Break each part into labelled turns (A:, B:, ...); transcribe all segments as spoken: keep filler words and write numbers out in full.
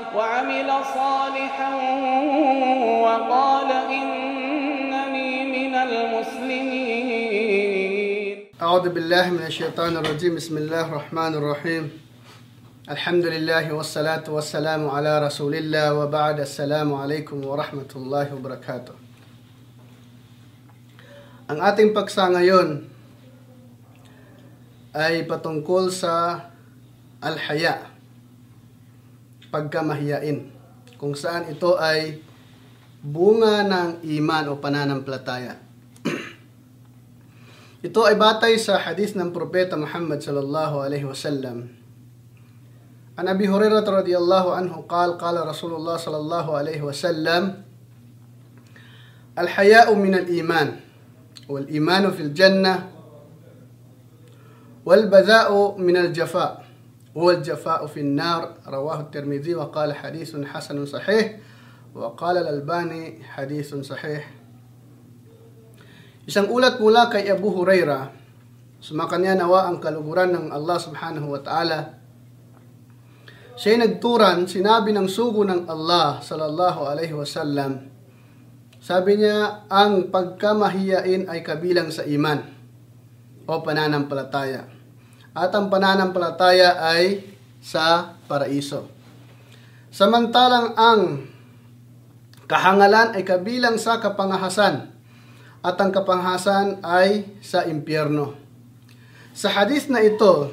A: وعمل صالحا وقال إنني من المسلمين.
B: أعوذ بالله من الشيطان الرجيم. بسم الله الرحمن الرحيم. الحمد لله والصلاة والسلام على رسول الله وبعد. السلام عليكم ورحمة الله وبركاته. Ang ating paksa ngayon ay patungkol sa al-haya, pagkamahiyain, kung saan ito ay bunga ng iman o pananampalataya. Ito ay batay sa hadith ng Propeta Muhammad sallallahu alaihi wasallam. An Abi Hurairah radhiyallahu anhu qala qala Rasulullah sallallahu alaihi wasallam, al-haya'u min al-iman wal imanu fil jannah wal badha'u min al-jafa' wal jafa'u fin nar. Rawahu at-Tirmidhi wa qala hadithun hasanun sahih wa qala al-Albani hadithun sahih. Isang ulat mula kay Abu Hurairah, sumakanya nawa ang kaluguran ng Allah subhanahu wa ta'ala. Siya'y nagturan, sinabi ng sugo ng Allah sallallahu alaihi wasallam, sabi niya, ang pagkamahiyain ay kabilang sa iman o pananampalataya. At ang pananampalataya ay sa paraiso. Samantalang ang kahangalan ay kabilang sa kapangahasan at ang kapangahasan ay sa impyerno. Sa hadith na ito,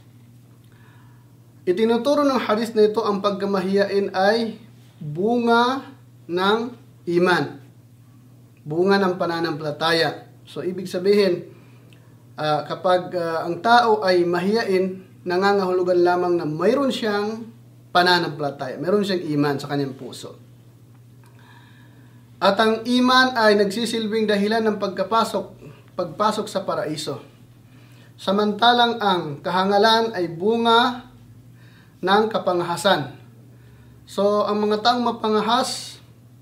B: itinuturo ng hadith na ito ang pagkamahiyain ay bunga ng iman, bunga ng pananampalataya. So ibig sabihin, uh, kapag uh, ang tao ay mahiyain, nangangahulugan lamang na mayroon siyang pananampalataya, mayroon siyang iman sa kanyang puso. At ang iman ay nagsisilbing dahilan ng pagkapasok, pagpasok sa paraiso. Samantalang ang kahangalan ay bunga ng kapangahasan. So ang mga taong mapangahas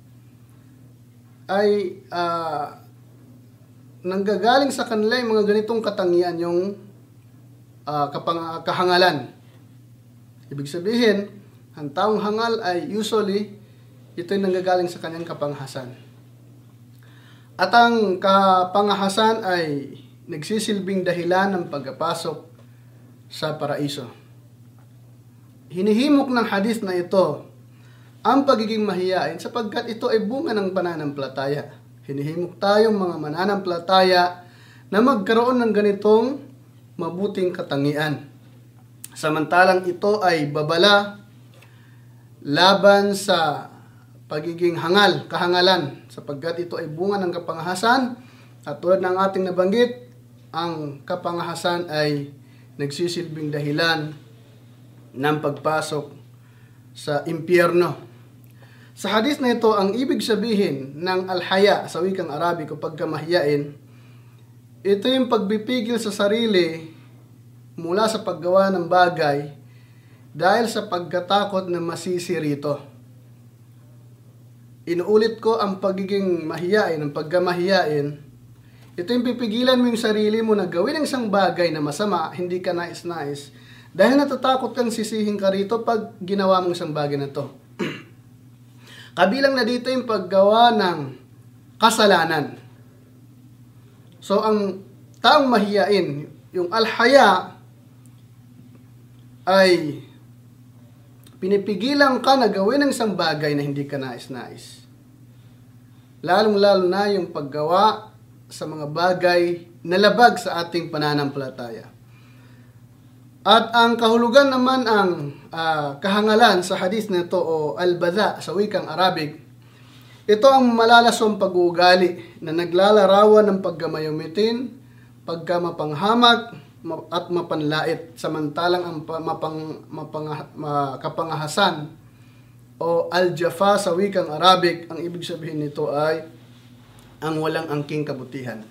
B: ay uh, nanggagaling sa kanila yung mga ganitong katangian, yung uh, kapang, kahangalan. Ibig sabihin, ang taong hangal ay usually ito yung nanggagaling sa kanyang kapanghasan. At ang kapangahasan ay nagsisilbing dahilan ng pagpasok sa paraiso. Hinihimok ng hadith na ito ang pagiging mahiyain sapagkat ito ay bunga ng pananampalataya. Hinihimok tayong mga mananampalataya na magkaroon ng ganitong mabuting katangian. Samantalang ito ay babala laban sa pagiging hangal, kahangalan, sapagkat ito ay bunga ng kapangahasan at tulad ng ating nabanggit, ang kapangahasan ay nagsisilbing dahilan ng pagpasok sa impyerno. Sa hadith na ito, ang ibig sabihin ng al-haya sa wikang Arabic o pagkamahiyain, ito yung pagbipigil sa sarili mula sa paggawa ng bagay dahil sa pagkatakot na masisi rito. Inuulit ko, ang pagiging mahiyain, ang pagkamahiyain, ito yung pipigilan mo yung sarili mo na gawin ang isang bagay na masama, hindi ka nais-nais, dahil natatakot kang sisihin ka rito pag ginawa mong isang bagay na to. Kabilang na dito yung paggawa ng kasalanan. So, ang taong mahiyain, yung al-haya, ay pinipigilan ka na gawin ang isang bagay na hindi ka nais-nais. Lalong-lalo na yung paggawa sa mga bagay na labag sa ating pananampalataya. At ang kahulugan naman ang uh, kahangalan sa hadith na ito o al-badha sa wikang Arabic, ito ang malalasong pag-uugali na naglalarawan ng paggamayumitin, pagkamapanghamak at mapanlait, samantalang ang mapang, mapang, ma, kapangahasan o al-jafa sa wikang Arabic, ang ibig sabihin nito ay ang walang angking kabutihan.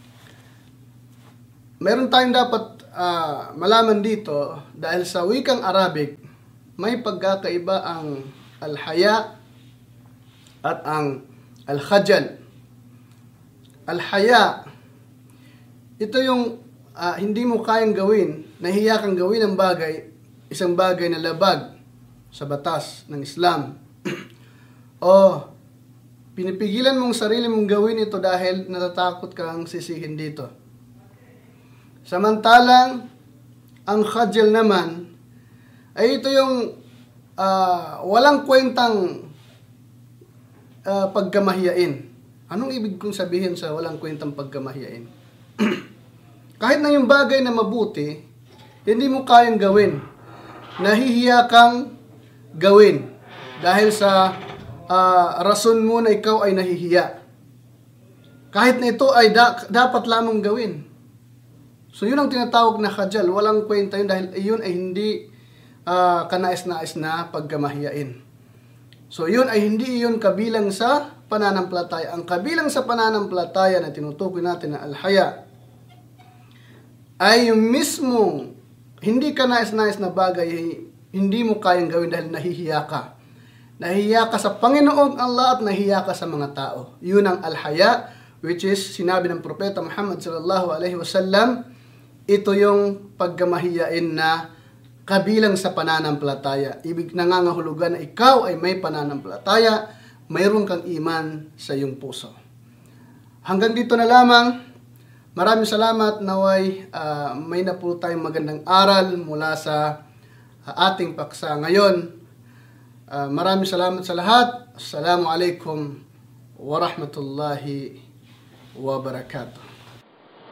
B: Meron tayong dapat Uh, malaman dito dahil sa wikang Arabic may pagkakaiba ang al-haya at ang al-khajal. Al-haya, ito yung uh, hindi mo kayang gawin, nahiya kang gawin ang bagay, isang bagay na labag sa batas ng Islam. O pinipigilan mong sarili mong gawin ito dahil natatakot kang sisihin dito. Samantalang ang khajal naman ay ito yung uh, walang kwentang uh, pagkamahiyain. Anong ibig kong sabihin sa walang kwentang pagkamahiyain? Kahit na yung bagay na mabuti, hindi mo kayang gawin. Nahihiya kang gawin dahil sa uh, rason mo na ikaw ay nahihiya. Kahit na ito ay da- dapat lamang gawin. So yun ang tinatawag na khajal. Walang kwenta yun dahil yun ay hindi uh, kanais-nais na pagkamahiyain. So yun ay hindi yun kabilang sa pananampalataya. Ang kabilang sa pananampalataya na tinutukoy natin na al-haya ay yung mismong hindi ka nais-nais na bagay, hindi mo kayang gawin dahil nahihiya ka. Nahihiya ka sa Panginoon Allah at nahihiya ka sa mga tao. Yun ang al-haya, which is sinabi ng Propeta Muhammad sallallahu alaihi wasallam, ito yung pagkamahiyain na kabilang sa pananampalataya. Ibig nangangahulugan na ikaw ay may pananampalataya, mayroon kang iman sa iyong puso. Hanggang dito na lamang. Maraming salamat, naway uh, may na po tayong magandang aral mula sa uh, ating paksa ngayon. Uh, maraming salamat sa lahat. Assalamualaikum warahmatullahi wabarakatuh.